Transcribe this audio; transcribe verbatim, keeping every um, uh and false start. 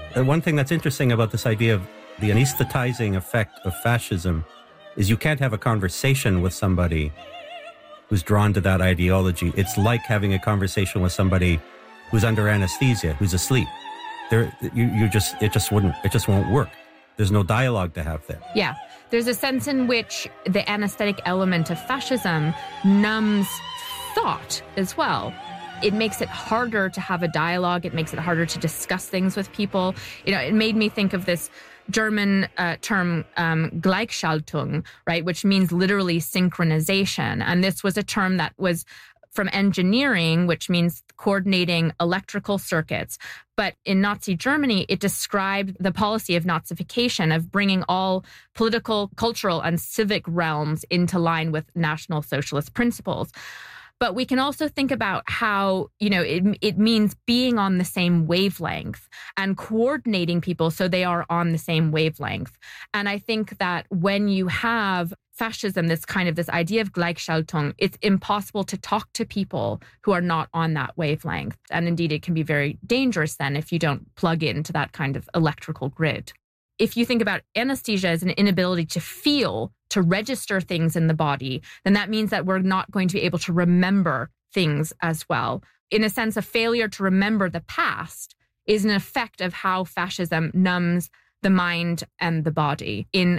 Uh, one thing that's interesting about this idea of the anesthetizing effect of fascism is you can't have a conversation with somebody who's drawn to that ideology. It's like having a conversation with somebody who's under anesthesia, who's asleep. There, you, you just, it just wouldn't, it just won't work. There's no dialogue to have there. Yeah. There's a sense in which the anesthetic element of fascism numbs thought as well. It makes it harder to have a dialogue. It makes it harder to discuss things with people. You know, it made me think of this German uh, term, um, Gleichschaltung, right, which means literally synchronization. And this was a term that was from engineering, which means coordinating electrical circuits. But in Nazi Germany, it described the policy of Nazification, of bringing all political, cultural, and civic realms into line with National Socialist principles. But we can also think about how, you know, it, it means being on the same wavelength and coordinating people so they are on the same wavelength. And I think that when you have fascism, this kind of this idea of Gleichschaltung, it's impossible to talk to people who are not on that wavelength. And indeed, it can be very dangerous then if you don't plug into that kind of electrical grid. If you think about anesthesia as an inability to feel, to register things in the body, then that means that we're not going to be able to remember things as well. In a sense, a failure to remember the past is an effect of how fascism numbs the mind and the body in